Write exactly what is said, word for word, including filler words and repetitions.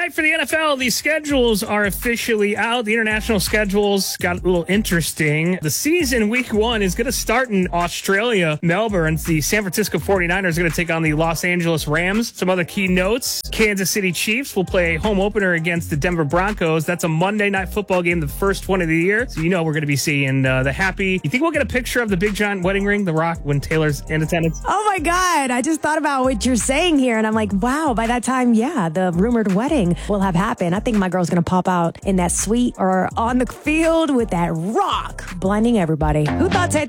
night for the N F L. The schedules are officially out. The international schedules got a little interesting. The season, week one, is going to start in Australia, Melbourne. The San Francisco forty-niners are going to take on the Los Angeles Rams. Some other key notes. Kansas City Chiefs will play a home opener against the Denver Broncos. That's a Monday night football game, the first one of the year. So you know we're going to be seeing uh, the happy. You think we'll get a picture of the big giant wedding ring, The Rock, when Taylor's in attendance? Oh my God. I just thought about what you're saying here. And I'm like, wow, by that time, yeah, the rumored wedding will have happened. I think my girl's going to pop out in that suite or on the field with that Rock blinding everybody. Who thought